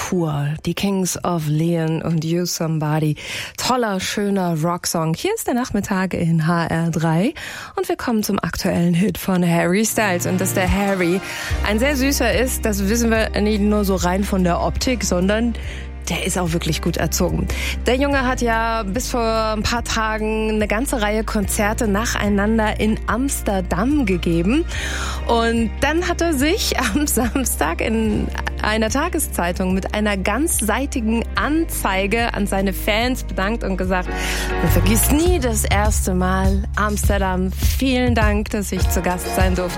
pur. Die Kings of Leon und You Somebody. Toller, schöner Rocksong. Hier ist der Nachmittag in HR3 und wir kommen zum aktuellen Hit von Harry Styles. Und dass der Harry ein sehr süßer ist, das wissen wir nicht nur so rein von der Optik, sondern der ist auch wirklich gut erzogen. Der Junge hat ja bis vor ein paar Tagen eine ganze Reihe Konzerte nacheinander in Amsterdam gegeben. Und dann hat er sich am Samstag in einer Tageszeitung mit einer ganzseitigen Anzeige an seine Fans bedankt und gesagt, man vergisst nie das erste Mal Amsterdam. Vielen Dank, dass ich zu Gast sein durfte.